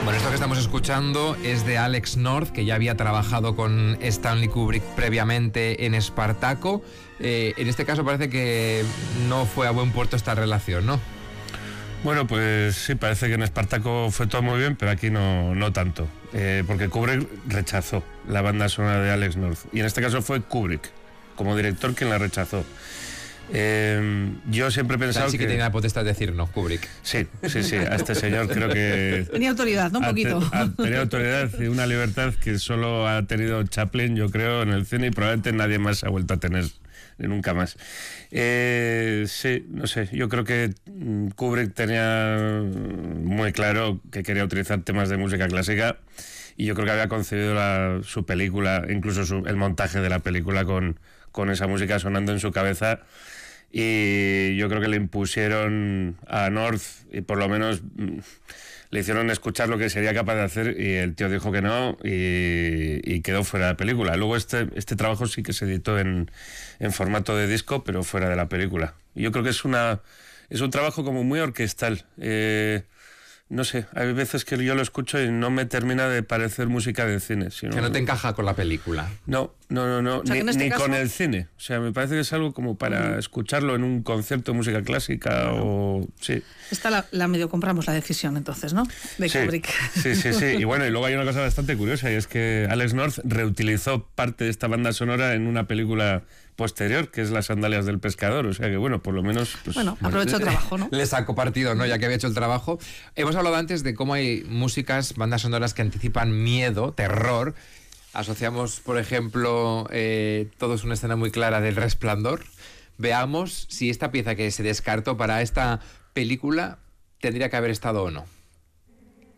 Bueno, esto que estamos escuchando es de Alex North, que ya había trabajado con Stanley Kubrick previamente en Espartaco. En este caso parece que no fue a buen puerto esta relación, ¿no? Bueno, pues sí, parece que en Espartaco fue todo muy bien, pero aquí no tanto. Porque Kubrick rechazó la banda sonora de Alex North. Y en este caso fue Kubrick, como director, quien la rechazó. Yo siempre he pensado sí que tenía la potestad de decir no, Kubrick. Sí, a este señor creo que... Tenía autoridad, ¿no? Un poquito. Tenía autoridad y una libertad que solo ha tenido Chaplin, yo creo, en el cine, y probablemente nadie más ha vuelto a tener nunca más. Sí, no sé, yo creo que Kubrick tenía muy claro que quería utilizar temas de música clásica, y yo creo que había concebido su película, incluso el montaje de la película con esa música sonando en su cabeza, y yo creo que le impusieron a North, y por lo menos le hicieron escuchar lo que sería capaz de hacer, y el tío dijo que no, y quedó fuera de la película. Luego este trabajo sí que se editó en formato de disco, pero fuera de la película. Y yo creo que es un trabajo como muy orquestal. No sé, hay veces que yo lo escucho y no me termina de parecer música de cine. Que no te encaja con la película. No, o sea, ni caso... con el cine. O sea, me parece que es algo como para escucharlo en un concierto de música clásica o... Sí. Esta la medio compramos la decisión entonces, ¿no? De Kubrick. Sí. Y bueno, y luego hay una cosa bastante curiosa, y es que Alex North reutilizó parte de esta banda sonora en una película posterior, que es Las sandalias del pescador. O sea que, bueno, por lo menos... Pues, aprovechó el trabajo, ¿no? Le sacó partido, ¿no? Ya que había hecho el trabajo. Hemos hablado antes de cómo hay músicas, bandas sonoras que anticipan miedo, terror. Asociamos, por ejemplo, todos una escena muy clara del Resplandor. Veamos si esta pieza que se descartó para esta película tendría que haber estado o no.